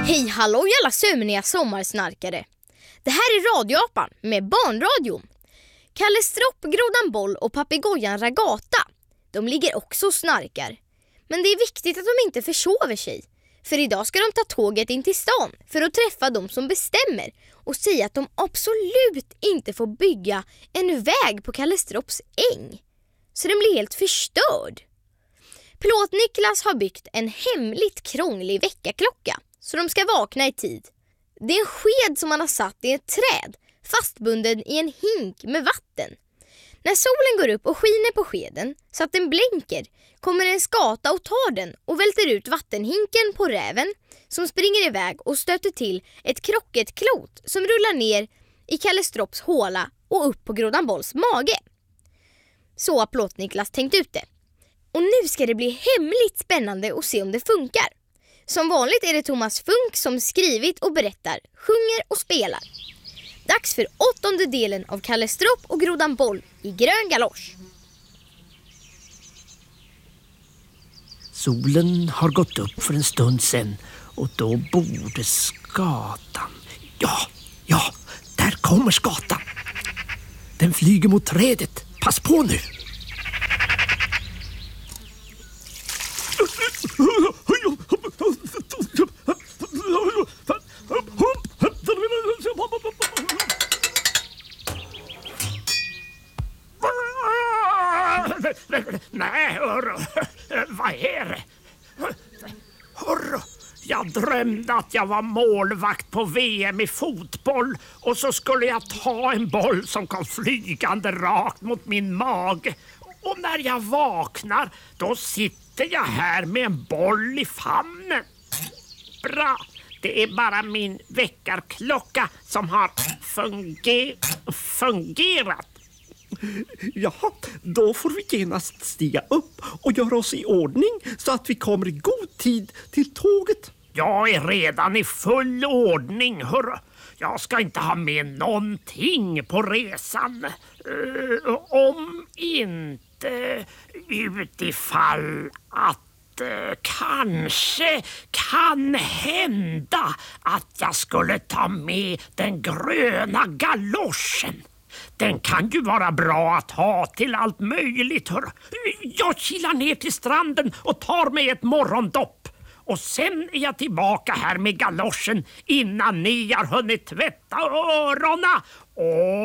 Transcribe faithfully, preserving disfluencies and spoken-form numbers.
Hej hallå alla sömniga sommarsnarkare. Det här är Radioapan med barnradio. Kalle Stropp, Grodan Boll och papegojan Ragata, de ligger också och snarkar. Men det är viktigt att de inte försover sig. För idag ska de ta tåget in till stan för att träffa de som bestämmer och säga att de absolut inte får bygga en väg på Kalle Stropps äng. Så den blir helt förstörd. Plåt-Niklas har byggt en hemligt krånglig väckarklocka så de ska vakna i tid. Det är en sked som han har satt i ett träd, fastbunden i en hink med vatten. När solen går upp och skiner på skeden så att den blänker kommer en skata och tar den och välter ut vattenhinken på räven som springer iväg och stöter till ett krocketklot som rullar ner i Kalle Stropps håla och upp på Grodan Bolls mage. Så har Plåt-Niklas tänkt ut det. Och nu ska det bli hemligt spännande att se om det funkar. Som vanligt är det Thomas Funk som skrivit och berättar, sjunger och spelar. Dags för åttonde delen av Kalle Stropp och Grodan Boll i grön galosch. Solen har gått upp för en stund sedan och då borde skatan... Ja, ja, där kommer skatan. Den flyger mot trädet. Pass på nu. Nej, hörru. Vad är det? Hörru, jag drömde att jag var målvakt på V M i fotboll och så skulle jag ta en boll som kom flygande rakt mot min mage. Och när jag vaknar, då sitter jag här med en boll i famnen. Bra, det är bara min väckarklocka som har funger- fungerat. Jaha, då får vi genast stiga upp och göra oss i ordning så att vi kommer i god tid till tåget. Jag är redan i full ordning, hörru. Jag ska inte ha med någonting på resan. Uh, om inte utifall att uh, kanske kan hända att jag skulle ta med den gröna galoschen. Den kan ju vara bra att ha till allt möjligt, hör. Jag kilar ner till stranden och tar mig ett morgondopp. Och sen är jag tillbaka här med galoschen innan ni har hunnit tvätta öronen. Åh!